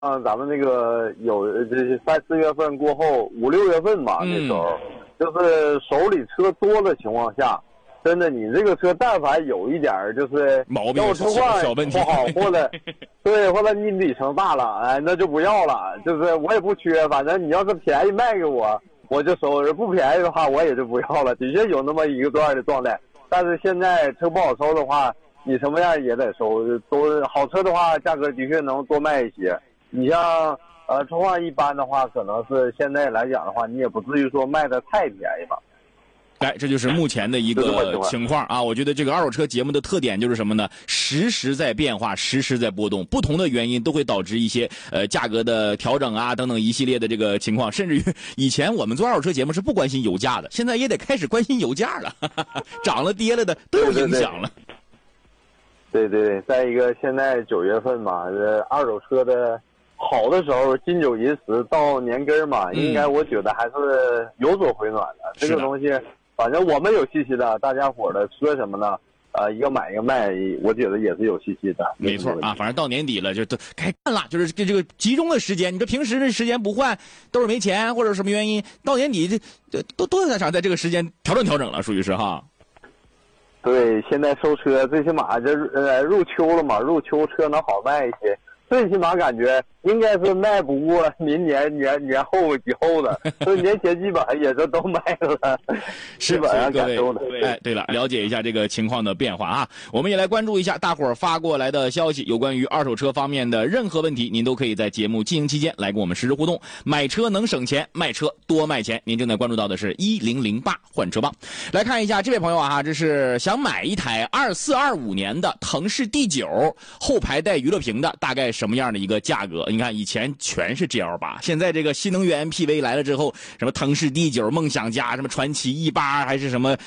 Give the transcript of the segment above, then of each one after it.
咱们那个这3、4月份过后，5、6月份吧，那时候就是手里车多的情况下，真的你这个车但凡有一点就是毛病车况小问题不好，或者对，或者你里程大了，哎，那就不要了。就是我也不缺，反正你要是便宜卖给我，我就收；不便宜的话，我也就不要了。的确有那么一个段的状态，但是现在车不好收的话，你什么样也得收。都好车的话，价格的确能多卖一些。你像车况一般的话，可能是现在来讲的话，你也不至于说卖的太便宜吧。 哎，这就是目前的一个情况啊！我觉得这个二手车节目的特点就是什么呢？实时在变化，实时在波动，不同的原因都会导致一些价格的调整啊等等一系列的这个情况。甚至于以前我们做二手车节目是不关心油价的，现在也得开始关心油价了，涨了跌了的都有影响了。 对，再一个现在9月份嘛，二手车的好的时候，金九银十到年根嘛，应该我觉得还是有所回暖的。这个东西，反正我们有信心的，大家伙的车什么的，一个买一个卖，我觉得也是有信心的。 没错啊，反正到年底了，就都该干了，就是这个集中的时间。你这平时的时间不换，都是没钱或者什么原因，到年底这都想在这个时间调整了，属于是哈。 对，现在收车最起码这入秋了嘛，入秋车能好卖一些。最起码感觉应该是卖不过明年年后以后的，所以年前基本上也是都卖了，基本上感受的。 哎，对了，了解一下这个情况的变化啊，我们也来关注一下大伙儿发过来的消息，有关于二手车方面的任何问题，您都可以在节目进行期间来跟我们实时互动。买车能省钱，卖车多卖钱。您正在关注到的是1008换车帮。来看一下这位朋友啊，这是想买一台24、25年的腾势 D9 后排带娱乐屏的，大概什么样的一个价格？你看以前全是 GL8，现在这个新能源 MPV 来了之后，什么腾势 D9、梦想家、什么传祺 E8，还是什么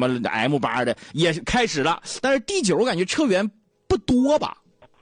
M8的也开始了。但是 D9 我感觉车源不多吧？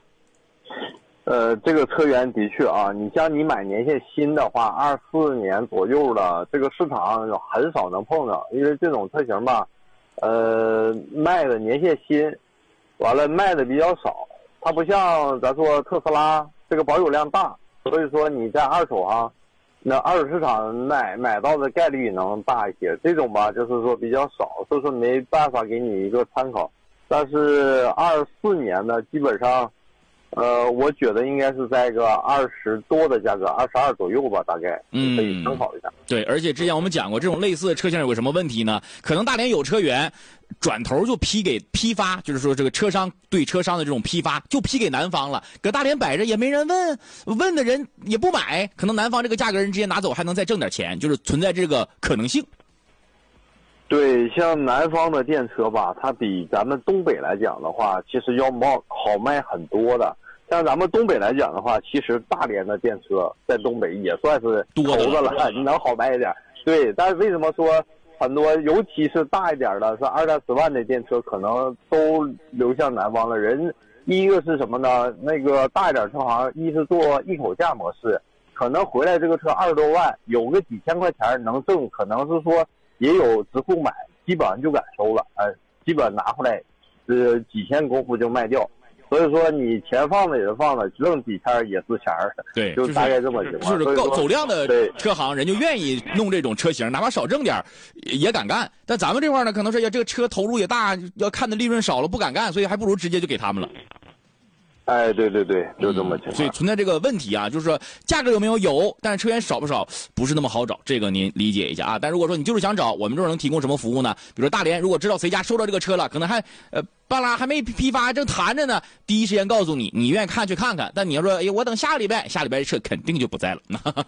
这个车源的确啊，你像你买年限新的话，24年左右的这个市场很少能碰到，因为这种车型吧，卖的年限新，完了卖的比较少。它不像咱说特斯拉这个保有量大，所以说你在二手上，那二手市场买到的概率能大一些。这种吧，就是说比较少，所以说没办法给你一个参考。但是24年的基本上，我觉得应该是在个20多的价格，22左右吧，大概可以参考一下。 对，而且之前我们讲过，这种类似的车型有个什么问题呢？可能大连有车源，转头就批发，就是说这个车商对车商的这种批发就批给南方了，搁大连摆着也没人问的人也不买，可能南方这个价格人直接拿走，还能再挣点钱，就是存在这个可能性。 对，像南方的电车吧，它比咱们东北来讲的话，其实要好卖很多的。像咱们东北来讲的话，其实大连的电车在东北也算是头子了，你能好卖一点。对，但是为什么说很多，尤其是大一点的，是20、30万的电车，可能都流向南方了。人一个是什么呢？那个大一点车行，一是做一口价模式，可能回来这个车20多万，有个几千块钱能挣，可能是说也有直户买，基本上就敢收了，基本拿回来，几天功夫就卖掉。所以说你钱放了也是放了，挣几天也是钱儿。 对， 就大概这么情况。 就是走量的车行人就愿意弄这种车型，哪怕少挣点也敢干。但咱们这块呢，可能是这个车投入也大，要看的利润少了不敢干，所以还不如直接就给他们了。 哎，对，就这么情况。 所以存在这个问题啊，就是说价格有没有，但是车源少不少，不是那么好找，这个您理解一下啊。但如果说你就是想找，我们这儿能提供什么服务呢？比如说大连，如果知道谁家收到这个车了，可能还半拉还没批发，正谈着呢，第一时间告诉你，你愿意看去看看。但你要说，哎，我等下礼拜车肯定就不在了。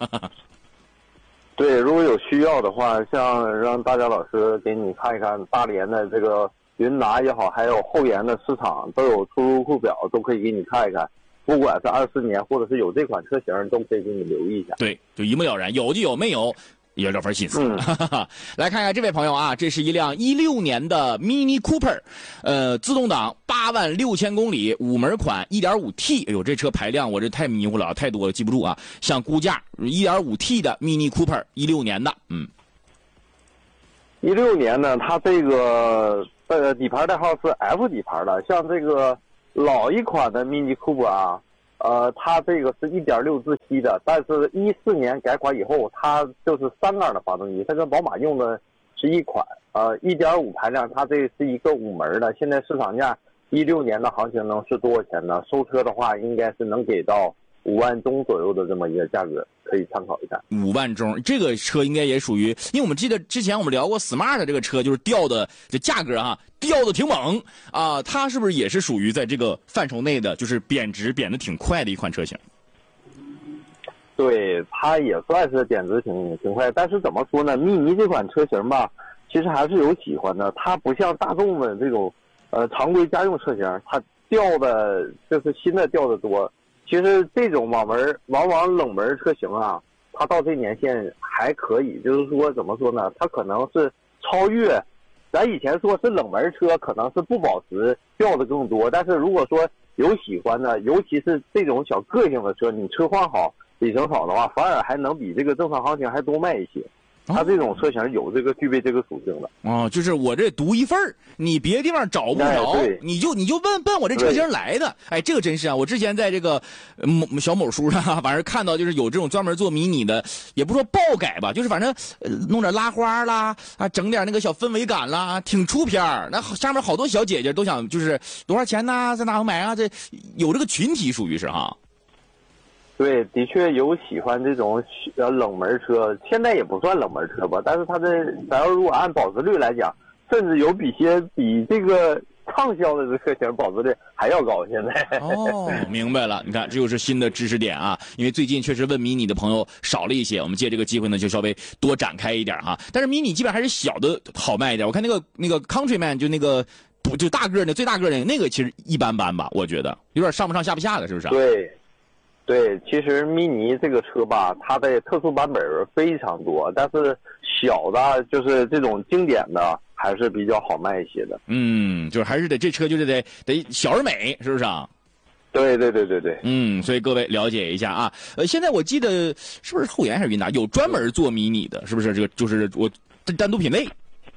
对，如果有需要的话，像让大家老师给你看一看大连的这个云达也好，还有后沿的市场都有出入库表，都可以给你看一看。不管是24年或者是有这款车型，都可以给你留意一下。 对，就一目了然，有就有，没有也这份心思。来看一下这位朋友啊，这是一辆16年的 Mini Cooper， 自动挡86000公里，5门款 1.5T。 哎呦，这车排量我这太迷糊了，太多了记不住啊。像估价 1.5T 的 Mini Cooper， 16年的 16年呢，它这个底盘代号是 F 底盘的。像这个老一款的 Mini Cooper 啊， 它这个是1.6自吸的，但是14年改款以后，它就是3缸的发动机，它跟宝马用的是一款。1.5排量，它这是一个5门的，现在市场价16年的行情能是多少钱呢？收车的话，应该是能给到5万中左右的这么一个价格，可以参考一下。 5万中，这个车应该也属于，因为我们记得之前我们聊过 Smart 这个车，就是掉的这价格啊，掉的挺猛啊，它是不是也是属于在这个范畴内的，就是贬值贬得挺快的一款车型？ 对，它也算是贬值挺快，但是怎么说呢？迷你这款车型吧，其实还是有喜欢的，它不像大众的这种常规家用车型，它掉的就是新的掉的多。其实这种往往冷门车型啊，它到这年限还可以，就是说怎么说呢？它可能是超越，咱以前说是冷门车，可能是不保值掉的更多。但是如果说有喜欢的，尤其是这种小个性的车，你车况好、里程少的话，反而还能比这个正常行情还多卖一些。它这种车型有这个具备这个属性的哦，就是我这独一份儿，你别的地方找不着，你就奔我这车型来的。哎，这个真是啊！我之前在这个小某书上，反正看到就是有这种专门做迷你的，也不说爆改吧，就是反正弄点拉花啦，啊，整点那个小氛围感啦，挺出片儿。那上面好多小姐姐都想就是多少钱呢？在哪能买啊？这有这个群体属于是哈。 对，的确有喜欢这种冷门车，现在也不算冷门车吧，但是它的咱要如果按保值率来讲，甚至有比这个畅销的这车型保值率还要高。现在哦，明白了，你看这又是新的知识点啊！因为最近确实问迷你的朋友少了一些，我们借这个机会呢就稍微多展开一点哈。但是迷你基本还是小的好卖一点，我看那个 Countryman 就那个就大个的最大个的那个其实一般般吧，我觉得有点上不上下不下的，是不是？ 对，其实迷你这个车吧，它的特殊版本非常多，但是小的，就是这种经典的，还是比较好卖一些的。 就是还是这车就是得小而美，是不是啊？ 对。 所以各位了解一下啊。现在我记得是不是后研还是云达有专门做迷你的，是不是？这个就是我单独品类。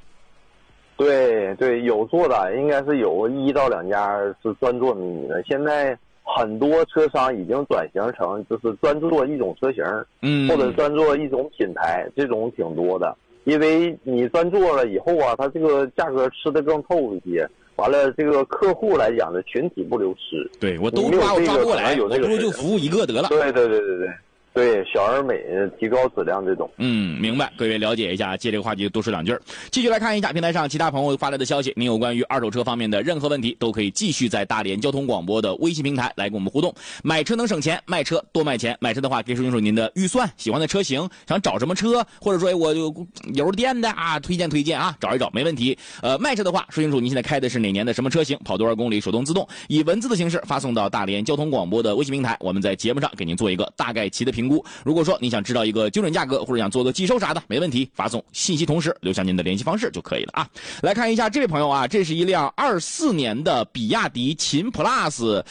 对，有做的，应该是有1到2家是专做迷你的。现在很多车商已经转型成就是专做一种车型，或者专做一种品牌，这种挺多的。因为你专做了以后啊，它这个价格吃得更透一些。完了，这个客户来讲的群体不流失。 对，我都把我抓过来，我不如就服务一个得了。 对，小而美，提高质量这种。 明白。各位了解一下，借这个话题多说2句。继续来看一下平台上其他朋友发来的消息，您有关于二手车方面的任何问题，都可以继续在大连交通广播的微信平台来跟我们互动。买车能省钱，卖车多卖钱。买车的话，可以说清楚您的预算、喜欢的车型，想找什么车，或者说我就油店的啊，推荐啊，找一找没问题。卖车的话，说清楚您现在开的是哪年的什么车型，跑多少公里，手动自动，以文字的形式发送到大连交通广播的微信平台，我们在节目上给您做一个大概齐的评估。如果说你想知道一个精准价格，或者想做个寄收啥的，没问题，发送信息同时留下您的联系方式就可以了啊。来看一下这位朋友啊，这是一辆24年的比亚迪秦 PLUS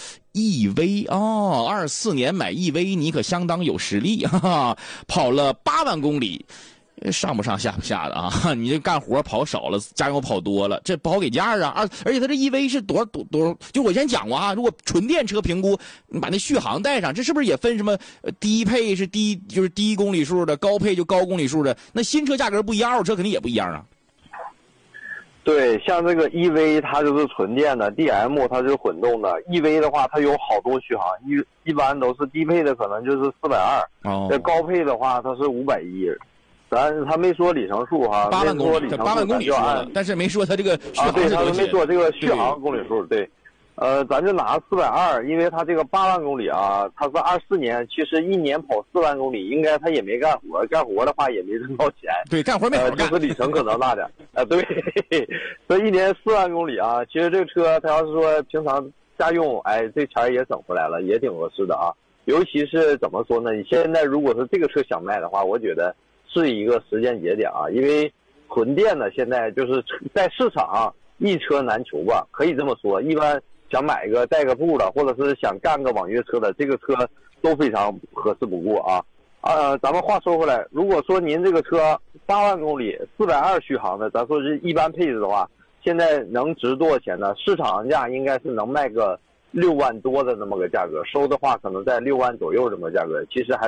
EV 哦，24年买 EV 你可相当有实力哈哈，跑了8万公里。上不上下不下的啊！你这干活跑少了，加油跑多了，这不好给价啊！而且它这 EV 是多少？就我先讲过啊，如果纯电车评估，你把那续航带上，这是不是也分什么低配是就是低公里数的，高配就高公里数的？那新车价格不一样，二手车肯定也不一样啊。 对，像这个 EV 它就是纯电的 ，DM 它是混动的。EV 的话，它有好多续航，一般都是低配的可能就是420，这高配的话它是510。他没说里程数哈 ，8万公里，8万公里数了，但是没说他这个续航对，他没说这个续航公里数，对。咱就拿420，因为他这个8万公里啊，他是24年，其实1年跑4万公里，应该他也没干活，干活的话也没挣到钱。 对，干活没好干。 就是里程可能大点对，这1年4万公里啊，其实这个车他要是说平常家用，这钱也省回来了，也挺合适的啊。尤其是怎么说呢？你现在如果是这个车想卖的话，我觉得是一个时间节点啊，因为纯电的现在就是在市场一车难求吧，可以这么说。一般想买个代个步的，或者是想干个网约车的，这个车都非常合适不过啊。咱们话说回来，如果说您这个车8万公里420续航的，咱说是一般配置的话，现在能值多少钱呢？市场价应该是能卖个 6万多的那么个价格，收的话可能在6万左右这么个价格，其实还